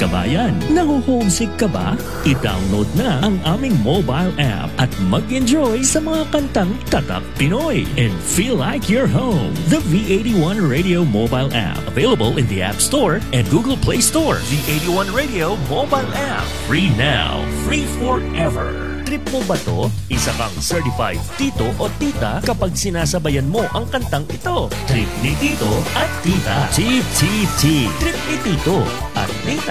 kabayan, naho-homesick ka ba? I-download na ang aming mobile app at mag-enjoy sa mga kantang Tatak Pinoy and feel like you're home. The V81 Radio mobile app, available in the App Store and Google Play Store. V81 Radio mobile app, free now, free forever. Trip mo ba to? Isa kang certified tito o tita kapag sinasabayan mo ang kantang ito. Trip ni tito at tita. TTT. Trip ni tito.